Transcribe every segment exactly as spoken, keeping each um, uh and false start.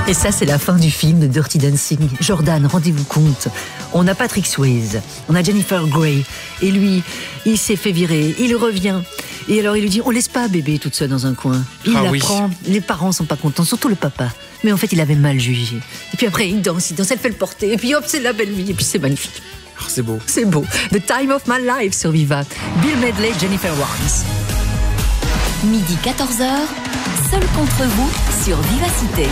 Et ça, c'est la fin du film de Dirty Dancing. Jordan, rendez-vous compte, on a Patrick Swayze, on a Jennifer Grey, et lui, il s'est fait virer, il revient. Et alors il lui dit, on laisse pas bébé toute seule dans un coin. Il ah, la oui. prend, les parents sont pas contents, surtout le papa. Mais en fait, il avait mal jugé. Et puis après, il danse, il danse, elle fait le porter, et puis hop, c'est la belle vie, et puis c'est magnifique. Oh, c'est beau. C'est beau. The Time of My Life sur Viva. Bill Medley, Jennifer Warnes. Midi quatorze heures, seul contre vous sur Vivacité.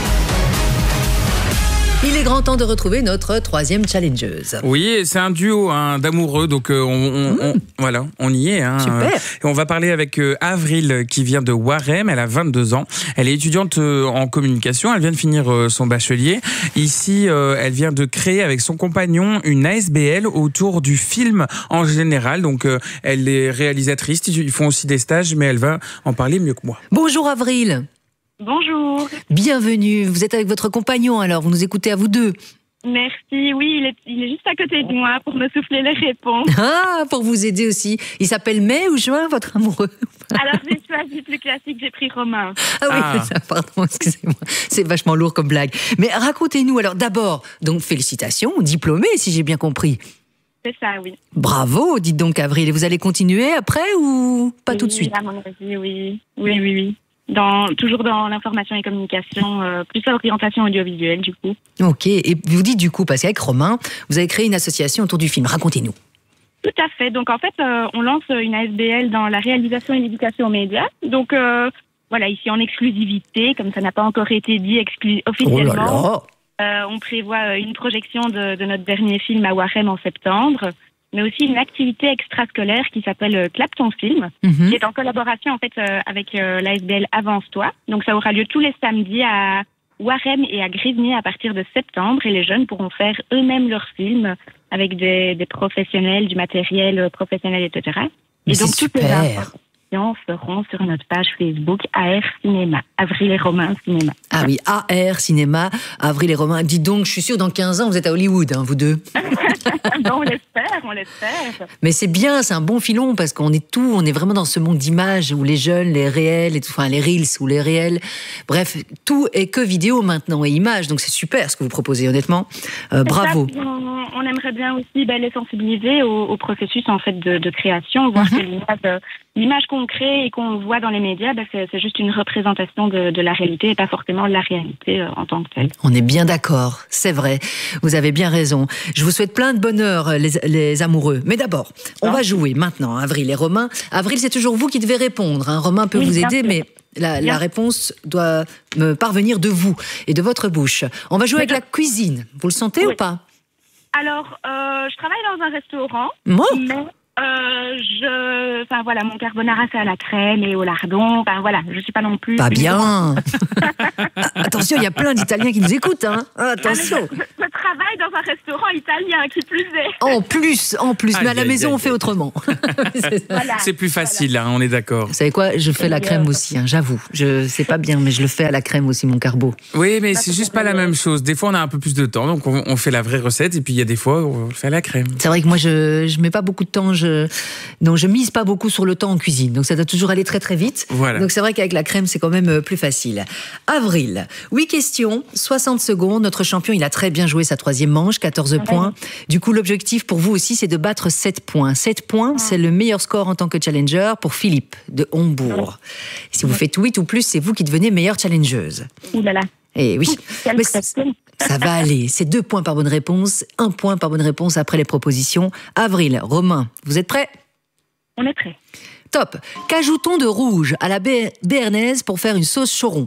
Il est grand temps de retrouver notre troisième challengeuse. Oui, c'est un duo hein, d'amoureux, donc euh, on, on, on, voilà, on y est. Hein. Super. Et on va parler avec euh, Avril qui vient de Warem, elle a vingt-deux ans. Elle est étudiante euh, en communication, elle vient de finir euh, son bachelier. Ici, euh, elle vient de créer avec son compagnon une A S B L autour du film en général. Donc euh, elle est réalisatrice, ils font aussi des stages, mais elle va en parler mieux que moi. Bonjour Avril. Bonjour. Bienvenue, vous êtes avec votre compagnon alors, vous nous écoutez à vous deux. Merci, oui, il est, il est juste à côté de moi pour me souffler les réponses. Ah, pour vous aider aussi. Il s'appelle mai ou juin, votre amoureux? Alors j'ai choisi plus classique, j'ai pris Romain. Ah oui, Ah. ça, pardon, excusez-moi. C'est vachement lourd comme blague. Mais racontez-nous alors d'abord, donc félicitations, diplômé si j'ai bien compris. C'est ça, oui. Bravo, dites donc Avril. Et vous allez continuer après ou pas oui, tout de suite? À mon avis, oui. Oui, oui, oui. Dans, toujours dans l'information et communication, euh, plus à orientation audiovisuelle du coup. Ok, et vous dites du coup, parce qu'avec Romain, vous avez créé une association autour du film. Racontez-nous. Tout à fait. Donc en fait, euh, on lance une A S B L dans la réalisation et l'éducation aux médias. Donc euh, voilà, ici en exclusivité, comme ça n'a pas encore été dit exclu- officiellement. Oh là là. Euh, on prévoit une projection de, de notre dernier film à Warem en septembre, mais aussi une activité extrascolaire qui s'appelle euh, Clap ton film, Mhm. qui est en collaboration en fait euh, avec euh, l'A S B L Avance-toi. Donc ça aura lieu tous les samedis à Warem et à Grivnier à partir de septembre, et les jeunes pourront faire eux-mêmes leurs films avec des, des professionnels, du matériel euh, professionnel, et cetera. Mais Et donc c'est toutes les super. informations seront sur notre page Facebook A R Cinéma, Avril et Romain Cinéma. Ah oui, A R Cinéma, Avril et Romain. Dites donc, je suis sûre, dans quinze ans, vous êtes à Hollywood, hein, vous deux. Bon, on l'espère, on l'espère. Mais c'est bien, c'est un bon filon, parce qu'on est tout, on est vraiment dans ce monde d'images où les jeunes, les réels, et tout, enfin les reels ou les réels. Bref, tout est que vidéo maintenant et images, donc c'est super ce que vous proposez, honnêtement. Euh, bravo. Ça, on, on aimerait bien aussi ben, les sensibiliser au, au processus en fait de, de création, voir Mhm. que l'image, euh, l'image qu'on crée et qu'on voit dans les médias, ben, c'est, c'est juste une représentation de, de la réalité et pas forcément la réalité euh, en tant que telle. On est bien d'accord, c'est vrai. Vous avez bien raison. Je vous souhaite plein de bonheur, les, les amoureux. Mais d'abord, on Non. va jouer maintenant, Avril et Romain. Avril, c'est toujours vous qui devez répondre. Hein. Romain peut Oui, vous bien aider, sûr. mais la, Bien. la réponse doit me parvenir de vous et de votre bouche. On va jouer avec la cuisine. Vous le sentez Oui. ou pas? Alors, euh, je travaille dans un restaurant, Moi mais euh, je, enfin voilà, mon carbonara c'est à la crème et au lardon. Enfin voilà, je suis pas non plus. Pas une grande- bien. Ah, attention, il y a plein d'Italiens qui nous écoutent. Hein. Ah, attention. Je, je travaille dans un restaurant italien, qui plus est. En plus, en plus. Mais à la Aïe, aïe, maison, aïe, on fait aïe. autrement. C'est- Voilà. C'est plus facile, hein, on est d'accord. Vous savez quoi? Je fais la crème aussi, hein, j'avoue. Je sais pas bien, mais je le fais à la crème aussi, mon carbo. Oui, mais c'est juste pas la même chose. Des fois, on a un peu plus de temps, donc on, on fait la vraie recette, et puis il y a des fois, on fait à la crème. C'est vrai que moi, je je mets pas beaucoup de temps. Je non, je mise pas beaucoup sur le temps en cuisine. Donc ça doit toujours aller très très vite. Voilà. Donc c'est vrai qu'avec la crème, c'est quand même euh, plus facile. Avril, huit questions, soixante secondes. Notre champion, il a très bien joué sa troisième manche, quatorze points. Du coup, l'objectif pour vous aussi, c'est de battre sept points. sept points, c'est le meilleur score en tant que challenger pour Philippe de Hombourg. Et si vous faites huit ou plus, c'est vous qui devenez meilleure challengeuse. Ouh là là. Et oui. Quelle Mais pression. ça va aller. C'est deux points par bonne réponse, un point par bonne réponse après les propositions. Avril, Romain, vous êtes prêts? On est prêt. Top. Qu'ajoute-t-on de rouge à la bé- béarnaise pour faire une sauce choron?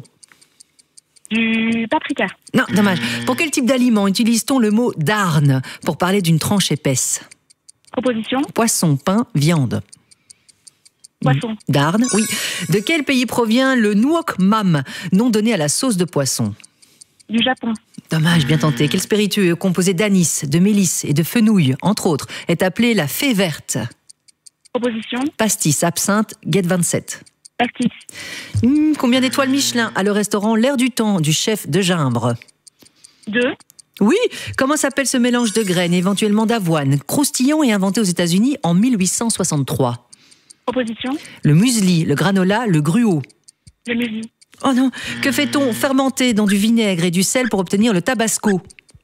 Du paprika. Non, dommage. Pour quel type d'aliment utilise-t-on le mot darne pour parler d'une tranche épaisse? Proposition. Poisson, pain, viande. Poisson. Darne, oui. De quel pays provient le nuoc mam, nom donné à la sauce de poisson? Du Japon. Dommage, bien tenté. Quel spiritueux composé d'anis, de mélisse et de fenouil, entre autres, est appelé la fée verte? Proposition. Pastis, absinthe, guette vingt-sept. Pastis. Hmm, combien d'étoiles Michelin a le restaurant L'Air du Temps du chef de Gimbre? Deux. Oui, comment s'appelle ce mélange de graines, éventuellement d'avoine, croustillant et inventé aux États-Unis en mille huit cent soixante-trois? Proposition. Le muesli, le granola, le gruau. Le muesli. Oh non, que fait-on? Fermenter dans du vinaigre et du sel pour obtenir le tabasco.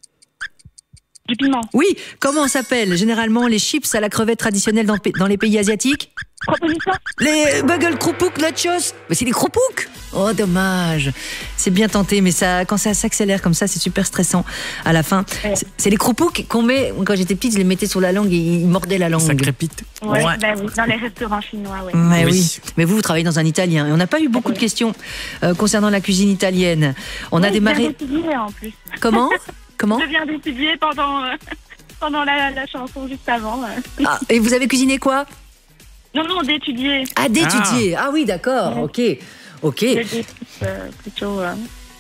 Du piment. Oui, comment s'appellent généralement les chips à la crevette traditionnelles dans, dans les pays asiatiques? Proposition. Les bagel croupouks nachos. Mais c'est les croupouks. Oh, dommage. C'est bien tenté, mais ça, quand ça s'accélère comme ça, c'est super stressant. À la fin, Ouais. c'est, c'est les croupouks qu'on met. Quand j'étais petite, je les mettais sur la langue et ils mordaient la langue. Ça crépite. Ouais, Ouais. bah oui, dans les restaurants chinois, ouais. Mais oui. Oui. Mais vous, vous travaillez dans un italien. Et on n'a pas eu beaucoup de questions euh, concernant la cuisine italienne. On a Oui, démarré. Je viens d'étudier en plus. Comment Comment Je viens d'étudier pendant, euh, pendant la, la chanson juste avant. euh. Ah, et vous avez cuisiné quoi? Non, non, d'étudier. Ah, d'étudier. Ah, oui, d'accord. Ouais. Ok. Ok. Des épices, euh, plutôt. euh.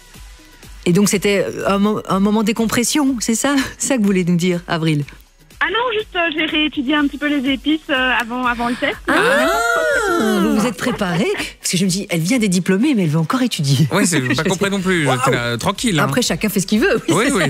Et donc, c'était un, mo- un moment de décompression, c'est ça? C'est ça que vous voulez nous dire, Avril? Ah non, juste euh, j'ai réétudié un petit peu les épices euh, avant, avant le test. Ah, vous vous êtes préparé? Parce que je me dis, elle vient des diplômés, mais elle veut encore étudier. Oui, c'est pas compris non plus. Waouh. T'es là, tranquille. Hein. Après, chacun fait ce qu'il veut. Oui, oui.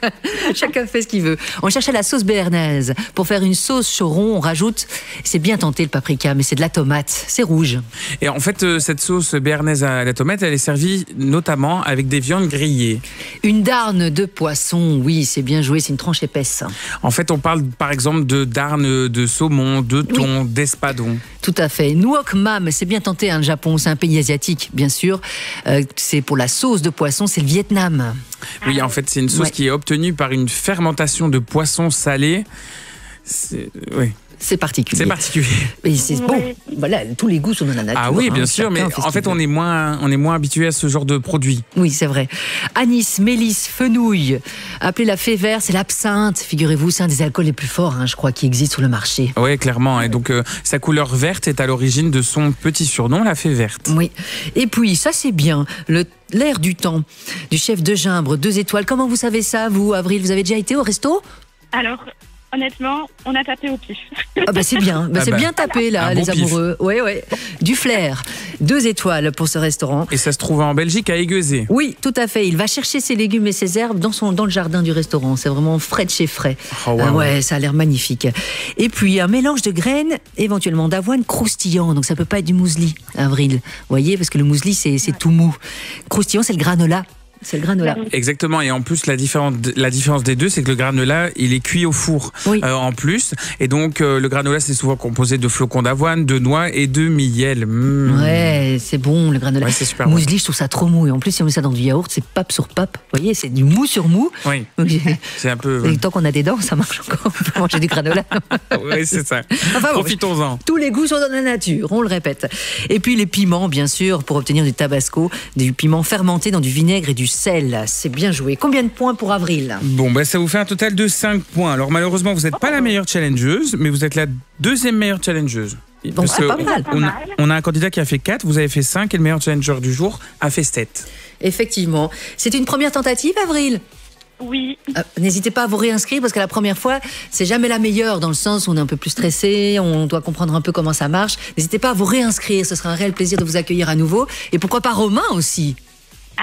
Chacun fait ce qu'il veut. On cherchait la sauce béarnaise. Pour faire une sauce choron, on rajoute, c'est bien tenté le paprika, mais c'est de la tomate. C'est rouge. Et en fait, euh, cette sauce béarnaise à la tomate, elle est servie notamment avec des viandes grillées. Une darne de poisson, oui, c'est bien joué, c'est une tranche épaisse. En fait, on parle par exemple de darne de saumon, de thon, d'espadon. Tout à fait. Nuoc Mam, c'est bien tenté, hein, le Japon, c'est un pays asiatique, bien sûr. Euh, c'est pour la sauce de poisson, c'est le Vietnam. Oui, en fait, c'est une sauce Ouais. qui est obtenue par une fermentation de poissons salés. C'est oui, C'est particulier. c'est particulier. Et c'est Oui. bon. Voilà, tous les goûts sont dans la nature. Ah oui, hein, bien sûr, mais chacun ce en qu'il fait, veut. on est moins, on est moins habitué à ce genre de produit. Oui, c'est vrai. Anis, mélisse, fenouil, appelée la fée verte, c'est l'absinthe. Figurez-vous, c'est un des alcools les plus forts, hein, je crois, qui existe sur le marché. Oui, clairement. Et donc, euh, sa couleur verte est à l'origine de son petit surnom, la fée verte. Oui. Et puis, ça c'est bien, le l'air du temps du chef de Gimbre, deux étoiles. Comment vous savez ça, vous, Avril? Vous avez déjà été au resto? Alors, honnêtement, on a tapé au pif. Ah bah c'est bien, bah Ah c'est bah, bien tapé là, un les bon pif. amoureux. Ouais, ouais. Du flair, deux étoiles pour ce restaurant. Et ça se trouve en Belgique, à Aiguezé. Oui, tout à fait. Il va chercher ses légumes et ses herbes dans, son, dans le jardin du restaurant. C'est vraiment frais de chez frais. Oh, wow. Ah ouais, ça a l'air magnifique. Et puis, un mélange de graines, éventuellement d'avoine croustillant. Donc, ça peut pas être du muesli, Avril. Vous voyez, parce que le muesli, c'est c'est tout mou. Croustillant, c'est le granola. C'est le granola. Exactement. Et en plus, la différence, la différence des deux, c'est que le granola, il est cuit au four Oui. euh, en plus. Et donc, euh, le granola, c'est souvent composé de flocons d'avoine, de noix et de miel. Mmh. Ouais, c'est bon, le granola. Ouais, c'est super bon. Muesli, je trouve ça trop mou. Et en plus, si on met ça dans du yaourt, c'est pape sur pape. Vous voyez, c'est du mou sur mou. Oui, Donc, j'ai- c'est un peu. et tant qu'on a des dents, ça marche encore. On peut manger du granola. Oui, c'est ça. Enfin bon, Profitons-en. tous les goûts sont dans la nature, on le répète. Et puis les piments, bien sûr, pour obtenir du tabasco, du piment fermenté dans du vinaigre et du sel. C'est bien joué. Combien de points pour Avril? Bon, bah, ça vous fait un total de cinq points. Alors, malheureusement, vous n'êtes pas la meilleure challengeuse, mais vous êtes la deuxième meilleure challengeuse. Bon, c'est que pas mal. on, a, on a un candidat qui a fait quatre, vous avez fait cinq, et le meilleur challenger du jour a fait sept. Effectivement. C'est une première tentative, Avril? Oui. Euh, N'hésitez pas à vous réinscrire parce que la première fois, c'est jamais la meilleure dans le sens où on est un peu plus stressé, on doit comprendre un peu comment ça marche. N'hésitez pas à vous réinscrire, ce sera un réel plaisir de vous accueillir à nouveau. Et pourquoi pas Romain aussi?